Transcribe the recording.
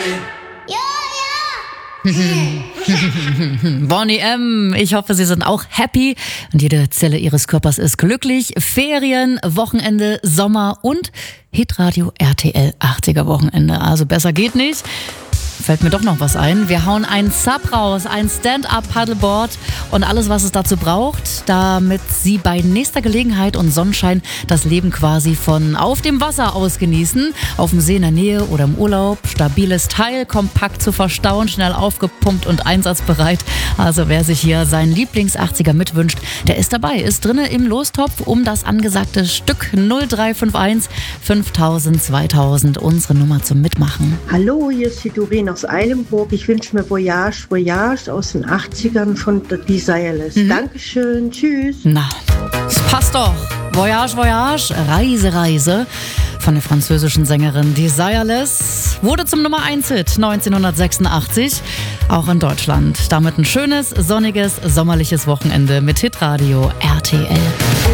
Bonnie M., ich hoffe, Sie sind auch happy und jede Zelle Ihres Körpers ist glücklich. Ferien, Wochenende, Sommer und Hitradio RTL 80er Wochenende. Also besser geht nicht. Fällt mir doch noch was ein. Wir hauen einen Sub raus, ein Stand-Up-Paddleboard und alles, was es dazu braucht, damit Sie bei nächster Gelegenheit und Sonnenschein das Leben quasi von auf dem Wasser aus genießen. Auf dem See in der Nähe oder im Urlaub. Stabiles Teil, kompakt zu verstauen, schnell aufgepumpt und einsatzbereit. Also wer sich hier seinen Lieblings-80er mitwünscht, der ist dabei. Ist drinne im Lostopf um das angesagte Stück 0351 5000 2000. Unsere Nummer zum Mitmachen. Hallo, hier ist die Doreen aus Eilenburg. Ich wünsche mir Voyage, Voyage aus den 80ern von The Desireless. Dankeschön, tschüss. Na, das passt doch. Voyage, Voyage, Reise, Reise von der französischen Sängerin Desireless. Wurde zum Nummer 1-Hit 1986, auch in Deutschland. Damit ein schönes, sonniges, sommerliches Wochenende mit Hitradio RTL.